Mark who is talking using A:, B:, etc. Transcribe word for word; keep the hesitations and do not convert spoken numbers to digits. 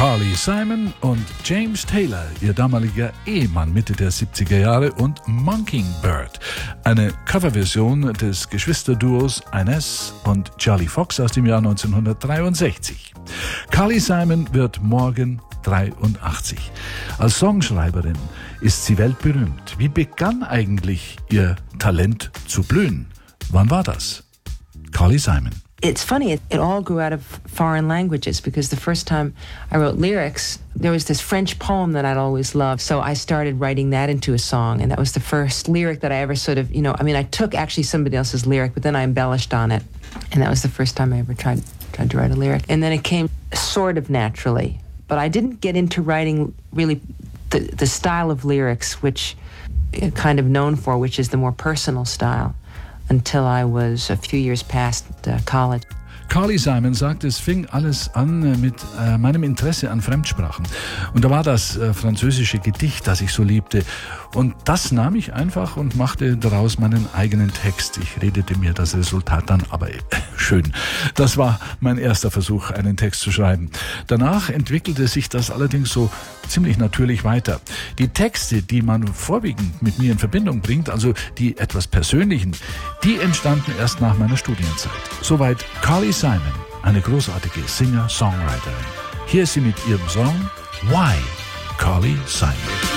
A: Carly Simon und James Taylor, ihr damaliger Ehemann Mitte der siebziger Jahre, und Mockingbird, eine Coverversion des Geschwisterduos Inez und Charlie Fox aus dem Jahr neunzehnhundertdreiundsechzig. Carly Simon wird morgen dreiundachtzig. Als Songschreiberin ist sie weltberühmt. Wie begann eigentlich ihr Talent zu blühen? Wann war das? Carly Simon.
B: It's funny, it, it all grew out of foreign languages, because the first time I wrote lyrics, there was this French poem that I'd always loved. So I started writing that into a song, and that was the first lyric that I ever sort of, you know, I mean, I took actually somebody else's lyric, but then I embellished on it. And that was the first time I ever tried, tried to write a lyric. And then it came sort of naturally. But I didn't get into writing really the, the style of lyrics, which I'm kind of known for, which is the more personal style, until I was a few years past uh, college.
A: Carly Simon sagt, es fing alles an mit äh, meinem Interesse an Fremdsprachen. Und da war das äh, französische Gedicht, das ich so liebte. Und das nahm ich einfach und machte daraus meinen eigenen Text. Ich redete mir das Resultat dann, aber äh, schön. Das war mein erster Versuch, einen Text zu schreiben. Danach entwickelte sich das allerdings so ziemlich natürlich weiter. Die Texte, die man vorwiegend mit mir in Verbindung bringt, also die etwas persönlichen, die entstanden erst nach meiner Studienzeit. Soweit Carly Simon, eine großartige Singer-Songwriterin. Hier ist sie mit ihrem Song Why, Carly Simon.